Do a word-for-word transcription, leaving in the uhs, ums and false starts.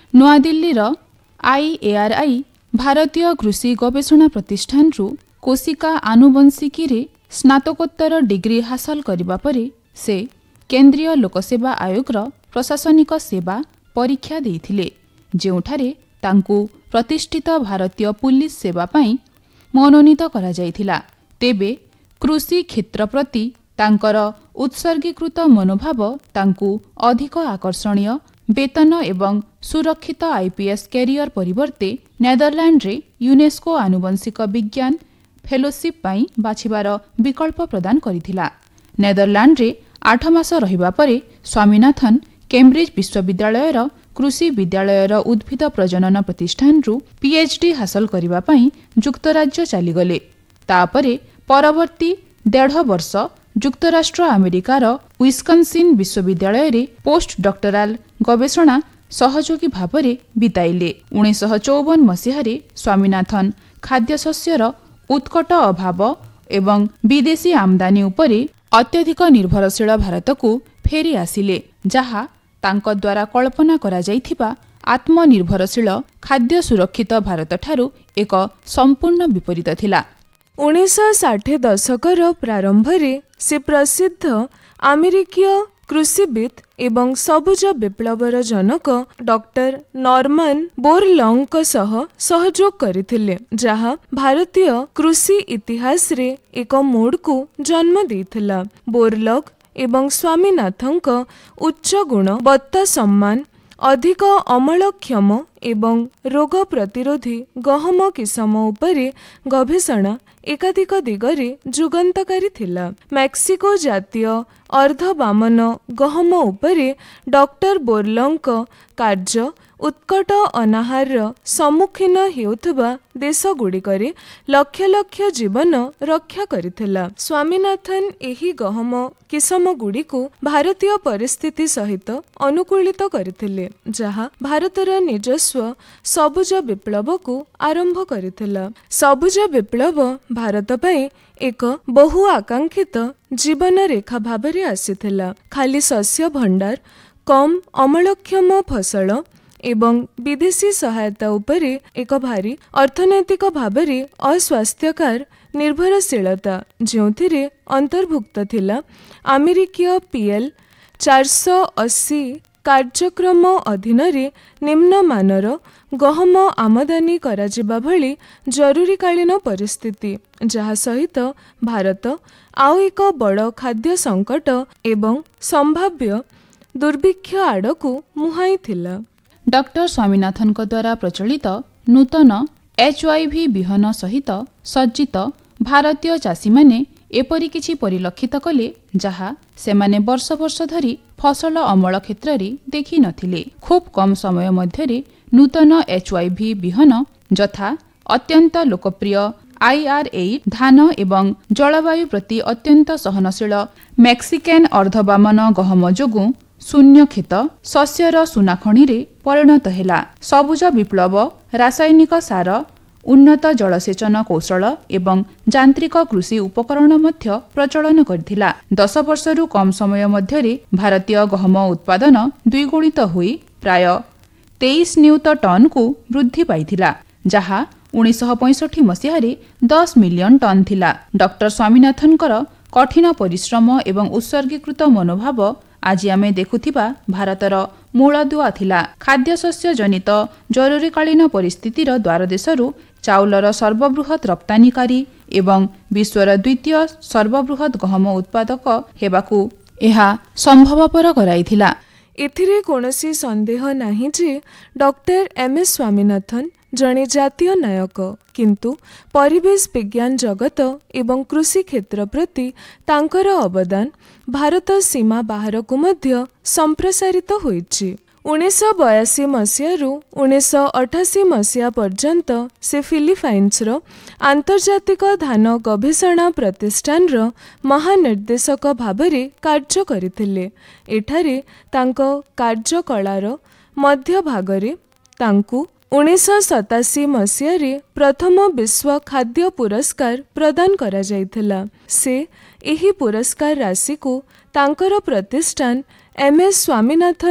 ନୂଆଦିଲ୍ଲୀର ଆଇଏଆର୍ଆଇ ଭାରତୀୟ କୃଷି ଗବେଷଣା ପ୍ରତିଷ୍ଠାନରୁ କୋଶିକା ଆନୁବଂଶିକୀରେ ସ୍ନାତକୋତ୍ତର ଡିଗ୍ରୀ ହାସଲ କରିବା ପରେ ସେ କେନ୍ଦ୍ରୀୟ ଲୋକସେବା ଆୟୋଗର ପ୍ରଶାସନିକ ସେବା ପରୀକ୍ଷା ଦେଇଥିଲେ, ଯେଉଁଠାରେ ତାଙ୍କୁ ପ୍ରତିଷ୍ଠିତ ଭାରତୀୟ ପୁଲିସ ସେବା ପାଇଁ ମନୋନୀତ କରାଯାଇଥିଲା। ତେବେ କୃଷି କ୍ଷେତ୍ର ପ୍ରତି ତାଙ୍କର ଉତ୍ସର୍ଗୀକୃତ ମନୋଭାବ ତାଙ୍କୁ ଅଧିକ ଆକର୍ଷଣୀୟ ବେତନ ଏବଂ ସୁରକ୍ଷିତ ଆଇପିଏସ୍ କ୍ୟାରିୟର ପରିବର୍ତ୍ତେ ନେଦରଲ୍ୟାଣ୍ଡରେ ୟୁନେସ୍କୋ ଆନୁବଂଶିକ ବିଜ୍ଞାନ ଫେଲୋସିପ୍ ପାଇଁ ବାଛିବାର ବିକଳ୍ପ ପ୍ରଦାନ କରିଥିଲା। ନେଦରଲ୍ୟାଣ୍ଡରେ ଆଠ ମାସ ରହିବା ପରେ ସ୍ୱାମୀନାଥନ କେମ୍ବ୍ରିଜ ବିଶ୍ୱବିଦ୍ୟାଳୟର କୃଷି ବିଦ୍ୟାଳୟର ଉଦ୍ଭିଦ ପ୍ରଜନନ ପ୍ରତିଷ୍ଠାନରୁ ପିଏଚ୍ଡି ହାସଲ କରିବା ପାଇଁ ଯୁକ୍ତରାଜ୍ୟ ଚାଲିଗଲେ। ତାପରେ ପରବର୍ତ୍ତୀ ଦେଢ଼ ବର୍ଷ ଯୁକ୍ତରାଷ୍ଟ୍ର ଆମେରିକାର ୱିସ୍କନ୍ସିନ୍ ବିଶ୍ୱବିଦ୍ୟାଳୟରେ ପୋଷ୍ଟ ଡକ୍ଟରାଲ ଗବେଷଣା ସହଯୋଗୀ ଭାବରେ ବିତାଇଲେ। ଉଣେଇଶହ ଚଉବନ ମସିହାରେ ସ୍ୱାମୀନାଥନ ଖାଦ୍ୟଶସ୍ୟର ଉତ୍କଟ ଅଭାବ ଏବଂ ବିଦେଶୀ ଆମଦାନୀ ଉପରେ ଅତ୍ୟଧିକ ନିର୍ଭରଶୀଳ ଭାରତକୁ ଫେରି ଆସିଲେ, ଯାହା ତାଙ୍କ ଦ୍ୱାରା କଳ୍ପନା କରାଯାଇଥିବା ଆତ୍ମନିର୍ଭରଶୀଳ ଖାଦ୍ୟ ସୁରକ୍ଷିତ ଭାରତଠାରୁ ଏକ ସମ୍ପୂର୍ଣ୍ଣ ବିପରୀତ ଥିଲା। ଉଣେଇଶହ ଷାଠିଏ ଦଶକର ପ୍ରାରମ୍ଭରେ ସେ ପ୍ରସିଦ୍ଧ ଆମେରିକୀୟ କୃଷିବିତ୍ ଏବଂ ସବୁଜ ବିପ୍ଳବର ଜନକ ଡକ୍ଟର ନର୍ମାନ ବୋରଲଙ୍ଗଙ୍କ ସହ ସହଯୋଗ କରିଥିଲେ, ଯାହା ଭାରତୀୟ କୃଷି ଇତିହାସରେ ଏକ ମୋଡ଼କୁ ଜନ୍ମ ଦେଇଥିଲା। ବୋରଲଗ ଏବଂ ସ୍ୱାମୀନାଥଙ୍କ ଉଚ୍ଚ ଗୁଣବତ୍ତା ସମ୍ମାନ, ଅଧିକ ଅମଳକ୍ଷମ ଏବଂ ରୋଗ ପ୍ରତିରୋଧୀ ଗହମ କିସମ ଉପରେ ଗବେଷଣା ଏକାଧିକ ଦିଗରେ ଯୁଗାନ୍ତକାରୀ ଥିଲା। ମେକ୍ସିକୋ ଜାତୀୟ ଅର୍ଦ୍ଧବାମନ ଗହମ ଉପରେ ଡକ୍ଟର ବୋରଲଙ୍ଗଙ୍କ କାର୍ଯ୍ୟ ଉତ୍କଟ ଅନାହାରର ସମ୍ମୁଖୀନ ହେଉଥିବା ଦେଶଗୁଡ଼ିକରେ ଲକ୍ଷ ଲକ୍ଷ ଜୀବନ ରକ୍ଷା କରିଥିଲା। ସ୍ୱାମୀନାଥନ ଏହି ଗହମ କିସମଗୁଡ଼ିକୁ ଭାରତୀୟ ପରିସ୍ଥିତି ସହିତ ଅନୁକୂଳିତ କରିଥିଲେ, ଯାହା ଭାରତର ନିଜସ୍ୱ ସବୁଜ ବିପ୍ଳବକୁ ଆରମ୍ଭ କରିଥିଲା। ସବୁଜ ବିପ୍ଳବ ଭାରତ ପାଇଁ ଏକ ବହୁ ଆକାଂକ୍ଷିତ ଜୀବନରେଖା ଭାବରେ ଆସିଥିଲା। ଖାଲି ଶସ୍ୟ ଭଣ୍ଡାର, କମ୍ ଅମଳକ୍ଷମ ଫସଳ ଏବଂ ବିଦେଶୀ ସହାୟତା ଉପରେ ଏକ ଭାରି ଅର୍ଥନୈତିକ ଭାବରେ ଅସ୍ୱାସ୍ଥ୍ୟକର ନିର୍ଭରଶୀଳତା, ଯେଉଁଥିରେ ଅନ୍ତର୍ଭୁକ୍ତ ଥିଲା ଆମେରିକୀୟ ପିଏଲ୍ ଚାରିଶହ ଅଶୀ କାର୍ଯ୍ୟକ୍ରମ ଅଧୀନରେ ନିମ୍ନମାନର ଗହମ ଆମଦାନୀ କରାଯିବା ଭଳି ଜରୁରୀକାଳୀନ ପରିସ୍ଥିତି, ଯାହା ସହିତ ଭାରତ ଆଉ ଏକ ବଡ଼ ଖାଦ୍ୟ ସଙ୍କଟ ଏବଂ ସମ୍ଭାବ୍ୟ ଦୁର୍ଭିକ୍ଷ ଆଡ଼କୁ ମୁହାଁଇଥିଲା। ଡକ୍ଟର ସ୍ୱାମୀନାଥନଙ୍କ ଦ୍ୱାରା ପ୍ରଚଳିତ ନୂତନ ଏଚ୍ ୱାଇ ଭି ବିହନ ସହିତ ସଜ୍ଜିତ ଭାରତୀୟ ଚାଷୀମାନେ ଏପରି କିଛି ପରିଲକ୍ଷିତ କଲେ, ଯାହା ସେମାନେ ବର୍ଷ ବର୍ଷ ଧରି ଫସଲ ଅମଳ କ୍ଷେତ୍ରରେ ଦେଖିନଥିଲେ। ଖୁବ୍ କମ୍ ସମୟ ମଧ୍ୟରେ ନୂତନ ଏଚ୍ ୱାଇ ଭି ବିହନ ଯଥା ଅତ୍ୟନ୍ତ ଲୋକପ୍ରିୟ ଆଇ ଆର୍ ଏଇଟ୍ ଧାନ ଏବଂ ଜଳବାୟୁ ପ୍ରତି ଅତ୍ୟନ୍ତ ସହନଶୀଳ ମେକ୍ସିକାନ ଅର୍ଦ୍ଧବାମନ ଗହମ ଯୋଗୁଁ ଶୂନ୍ୟ କ୍ଷେତ ଶସ୍ୟର ସୁନାଖଣିରେ ପରିଣତ ହେଲା। ସବୁଜ ବିପ୍ଳବ ରାସାୟନିକ ସାର, ଉନ୍ନତ ଜଳସେଚନ କୌଶଳ ଏବଂ ଯାନ୍ତ୍ରିକ କୃଷି ଉପକରଣ ମଧ୍ୟ ପ୍ରଚଳନ କରିଥିଲା। ଦଶ ବର୍ଷରୁ କମ୍ ସମୟ ମଧ୍ୟରେ ଭାରତୀୟ ଗହମ ଉତ୍ପାଦନ ଦ୍ୱିଗୁଣିତ ହୋଇ ପ୍ରାୟ ତେଇଶ ନିୟୁତ ଟନ୍କୁ ବୃଦ୍ଧି ପାଇଥିଲା, ଯାହା ଉଣେଇଶହ ପଞ୍ଚଷଠି ମସିହାରେ ଦଶ ମିଲିୟନ ଟନ୍ ଥିଲା। ଡକ୍ଟର ସ୍ୱାମୀନାଥନଙ୍କର କଠିନ ପରିଶ୍ରମ ଏବଂ ଉତ୍ସର୍ଗୀକୃତ ମନୋଭାବ ଆଜି ଆମେ ଦେଖୁଥିବା ଭାରତର ମୂଳଦୁଆ ଥିଲା। ଖାଦ୍ୟଶସ୍ୟ ଜନିତ ଜରୁରୀକାଳୀନ ପରିସ୍ଥିତିର ଦ୍ୱାରଦେଶରୁ ଚାଉଳର ସର୍ବବୃହତ୍ ରପ୍ତାନିକାରୀ ଏବଂ ବିଶ୍ୱର ଦ୍ୱିତୀୟ ସର୍ବବୃହତ୍ ଗହମ ଉତ୍ପାଦକ ହେବାକୁ ଏହା ସମ୍ଭବପର କରାଇଥିଲା। ଏଥିରେ କୌଣସି ସନ୍ଦେହ ନାହିଁ ଯେ ଡକ୍ଟର ଏମ୍ ଏସ୍ ସ୍ୱାମୀନାଥନ ଜଣେ ଜାତୀୟ ନାୟକ, କିନ୍ତୁ ପରିବେଶ ବିଜ୍ଞାନ ଜଗତ ଏବଂ କୃଷି କ୍ଷେତ୍ର ପ୍ରତି ତାଙ୍କର ଅବଦାନ ଭାରତ ସୀମା ବାହାରକୁ ମଧ୍ୟ ସମ୍ପ୍ରସାରିତ ହୋଇଛି। ଉଣେଇଶହ ବୟାଅଶୀ ମସିହାରୁ ଉଣେଇଶହ ଅଠାଅଶୀ ମସିହା ପର୍ଯ୍ୟନ୍ତ ସେ ଫିଲିପାଇନ୍ସର ଆନ୍ତର୍ଜାତିକ ଧାନ ଗବେଷଣା ପ୍ରତିଷ୍ଠାନର ମହାନିର୍ଦ୍ଦେଶକ ଭାବରେ କାର୍ଯ୍ୟ କରିଥିଲେ। ଏଠାରେ ତାଙ୍କ କାର୍ଯ୍ୟକଳାର ମଧ୍ୟଭାଗରେ ତାଙ୍କୁ ଉଣେଇଶହ ସତାଅଶୀ ମସିହାରେ ପ୍ରଥମ ବିଶ୍ୱ ଖାଦ୍ୟ ପୁରସ୍କାର ପ୍ରଦାନ କରାଯାଇଥିଲା। ସେ ଏହି ପୁରସ୍କାର ରାଶିକୁ ତାଙ୍କର ପ୍ରତିଷ୍ଠାନ ଏମ୍ ଏସ୍ ସ୍ୱାମୀନାଥନ